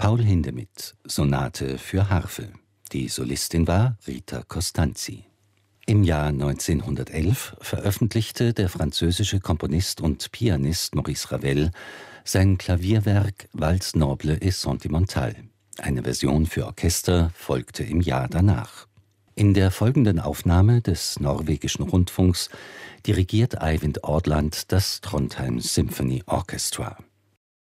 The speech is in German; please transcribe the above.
Paul Hindemith, Sonate für Harfe. Die Solistin war Rita Costanzi. Im Jahr 1911 veröffentlichte der französische Komponist und Pianist Maurice Ravel sein Klavierwerk Valse noble et sentimentale. Eine Version für Orchester folgte im Jahr danach. In der folgenden Aufnahme des norwegischen Rundfunks dirigiert Eivind Odland das Trondheim Symphony Orchestra.